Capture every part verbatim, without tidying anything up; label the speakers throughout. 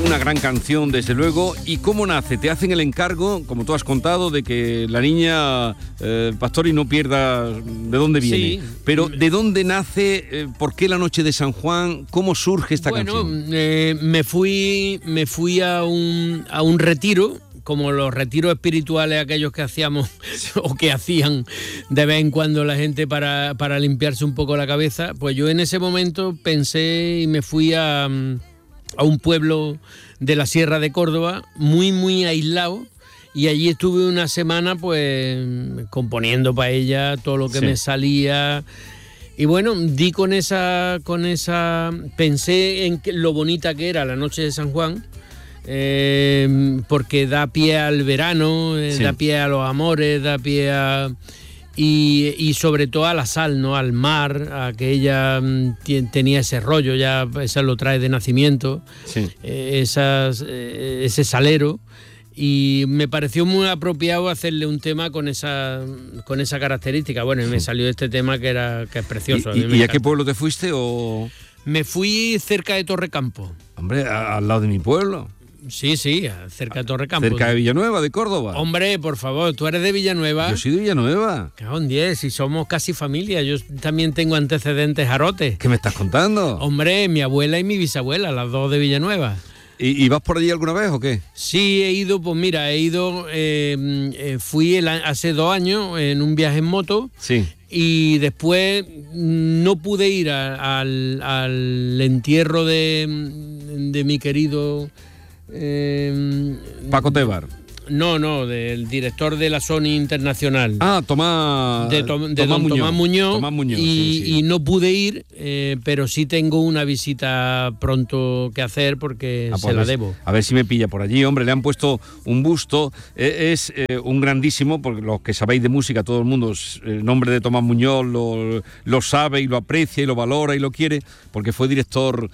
Speaker 1: una gran canción, desde luego. ¿Y cómo nace? Te hacen el encargo, como tú has contado, de que la niña eh, Pastori no pierda de dónde viene.
Speaker 2: Sí.
Speaker 1: Pero ¿de dónde nace? Eh, ¿Por qué la noche de San Juan? ¿Cómo surge esta
Speaker 2: bueno,
Speaker 1: canción?
Speaker 2: Bueno, eh, me fui, me fui a un, a un retiro, como los retiros espirituales aquellos que hacíamos o que hacían de vez en cuando la gente para, para limpiarse un poco la cabeza. Pues yo en ese momento pensé y me fui a, a un pueblo de la Sierra de Córdoba, muy, muy aislado, y allí estuve una semana pues componiendo para ella todo lo que sí. me salía. Y bueno, di con esa, con esa, pensé en que, lo bonita que era la noche de San Juan, eh, porque da pie al verano, eh, sí. da pie a los amores, da pie a... Y, y sobre todo a la sal, ¿no? Al mar, a que ella t- tenía ese rollo, ya esa lo trae de nacimiento, sí. eh, esas, eh, ese salero. Y me pareció muy apropiado hacerle un tema con esa con esa característica. Bueno, y me salió este tema que era que es precioso.
Speaker 1: ¿Y, a, ¿y a qué pueblo te fuiste? O
Speaker 2: me fui cerca de Torrecampo.
Speaker 1: Hombre, a, al lado de mi pueblo.
Speaker 2: Sí, sí, cerca de Torrecampo.
Speaker 1: Cerca de Villanueva, de Córdoba.
Speaker 2: Hombre, por favor, tú eres de Villanueva.
Speaker 1: Yo soy de Villanueva.
Speaker 2: Cago en diez, y somos casi familia. Yo también tengo antecedentes jarotes.
Speaker 1: ¿Qué me estás contando?
Speaker 2: Hombre, mi abuela y mi bisabuela, las dos de Villanueva.
Speaker 1: ¿Y, ¿Y vas por allí alguna vez o qué?
Speaker 2: Sí, he ido, pues mira, he ido, eh, eh, fui el, hace dos años en un viaje en moto.
Speaker 1: Sí.
Speaker 2: Y después no pude ir a, al, al entierro de, de mi querido... Eh,
Speaker 1: Paco Tebar.
Speaker 2: No, no, del director de la Sony Internacional.
Speaker 1: Ah, Tomás...
Speaker 2: De, to, de
Speaker 1: Tomás
Speaker 2: don
Speaker 1: Muñoz.
Speaker 2: Tomás Muñoz.
Speaker 1: Tomás Muñoz
Speaker 2: y,
Speaker 1: sí, sí.
Speaker 2: y no pude ir, eh, pero sí tengo una visita pronto que hacer porque ah, se pues la debo.
Speaker 1: A ver si me pilla por allí, hombre, le han puesto un busto. Eh, es eh, un grandísimo, porque los que sabéis de música, todo el mundo, el nombre de Tomás Muñoz lo, lo sabe y lo aprecia y lo valora y lo quiere, porque fue director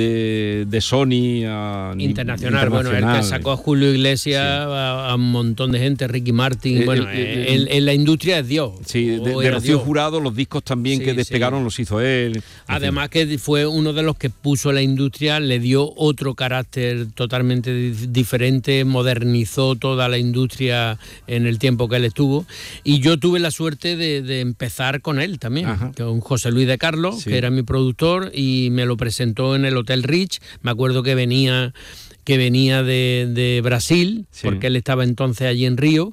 Speaker 1: de, de Sony a,
Speaker 2: internacional.
Speaker 1: internacional.
Speaker 2: Bueno, el que sacó a Julio Iglesias, sí. a, a un montón de gente, Ricky Martin, eh, bueno, eh, eh, en, en la industria es Dios.
Speaker 1: Sí, de, de Rocío Dios. Jurado, los discos también sí, que despegaron sí. los hizo él.
Speaker 2: Además fin. que fue uno de los que puso la industria, le dio otro carácter totalmente diferente, modernizó toda la industria en el tiempo que él estuvo, y yo tuve la suerte de, de empezar con él también, Ajá. con José Luis de Carlos, sí. que era mi productor, y me lo presentó en el Hotel Rich. Me acuerdo que venía... que venía de, de Brasil, sí. porque él estaba entonces allí en Río,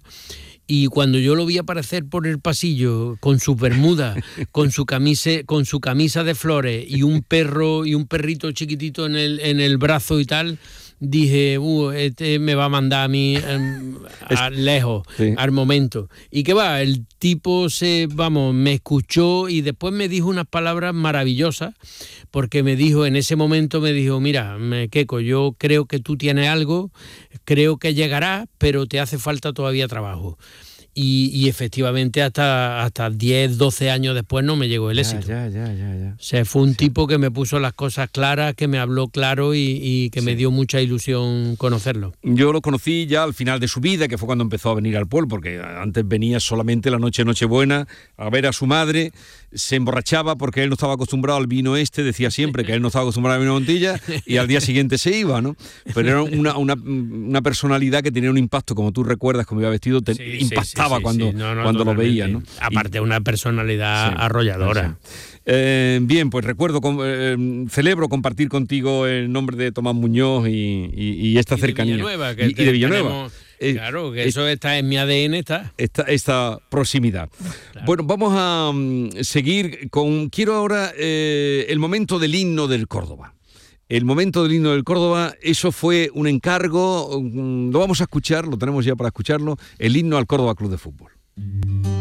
Speaker 2: y cuando yo lo vi aparecer por el pasillo con su bermuda, con su camisa, con su camisa de flores y un perro y un perrito chiquitito en el, en el brazo y tal, dije, uh, este me va a mandar a mí um, a lejos, sí. al momento. Y que va, el tipo se, vamos, me escuchó y después me dijo unas palabras maravillosas, porque me dijo, en ese momento me dijo, mira, Keko, yo creo que tú tienes algo, creo que llegará, pero te hace falta todavía trabajo. Y, y efectivamente hasta, hasta diez, doce años después no me llegó el éxito.
Speaker 1: Ya, ya, ya, ya, ya.
Speaker 2: O sea, fue un
Speaker 1: sí.
Speaker 2: tipo que me puso las cosas claras, que me habló claro y, y que sí. me dio mucha ilusión conocerlo.
Speaker 1: Yo lo conocí ya al final de su vida, que fue cuando empezó a venir al pueblo, porque antes venía solamente la noche de Nochebuena a ver a su madre, se emborrachaba porque él no estaba acostumbrado al vino este, decía siempre que él no estaba acostumbrado al vino Montilla, y al día siguiente se iba, ¿no? Pero era una, una, una personalidad que tenía un impacto, como tú recuerdas, como iba vestido, te sí, impactaba. Sí, Sí, cuando, sí. No, no, cuando lo veía, ¿no?
Speaker 2: Aparte, y, una personalidad sí, arrolladora.
Speaker 1: Sí. Eh, bien, pues recuerdo, eh, celebro compartir contigo el nombre de Tomás Muñoz y, y, y esta
Speaker 2: y
Speaker 1: cercanía.
Speaker 2: De Villanueva, que
Speaker 1: y,
Speaker 2: te,
Speaker 1: y de Villanueva.
Speaker 2: Tenemos, eh, claro, que eso eh, está en mi A D N, está.
Speaker 1: Esta, esta proximidad. Claro. Bueno, vamos a um, seguir con... Quiero ahora eh, el momento del himno del Córdoba. El momento del himno del Córdoba, eso fue un encargo, lo vamos a escuchar, lo tenemos ya para escucharlo, el himno al Córdoba Club de Fútbol.